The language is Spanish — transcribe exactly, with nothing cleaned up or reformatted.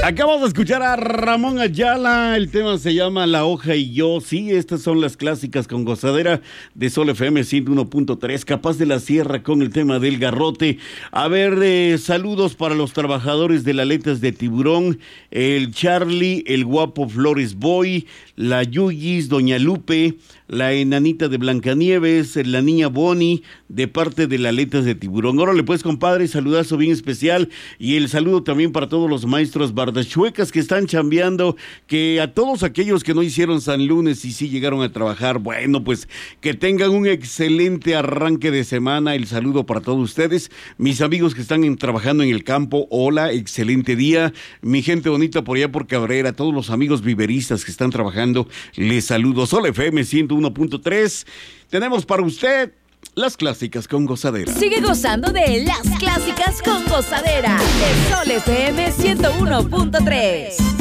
Acabamos de escuchar a Ramón Ayala, el tema se llama La Hoja y Yo. Sí, estas son las clásicas con gozadera de Sol F M ciento uno punto tres, Capaz de la Sierra con el tema del garrote. A ver, eh, saludos para los trabajadores de las aletas de tiburón, el Charlie, el guapo Flores Boy, la Yuyis, Doña Lupe, la enanita de Blancanieves, la niña Bonnie, de parte de las aletas de tiburón. Órale pues, compadre, saludazo bien especial, y el saludo también para todos los maestros bardachuecas que están chambeando, que a todos aquellos que no hicieron San Lunes y sí llegaron a trabajar, bueno, pues que tengan un excelente arranque de semana. El saludo para todos ustedes, mis amigos que están en, trabajando en el campo, hola, excelente día. Mi gente bonita por allá por Cabrera, todos los amigos viveristas que están trabajando, les saludo. Sol F M ciento uno punto tres, tenemos para usted las clásicas con gozadera. Sigue gozando de las clásicas con gozadera de Sol F M ciento uno punto tres.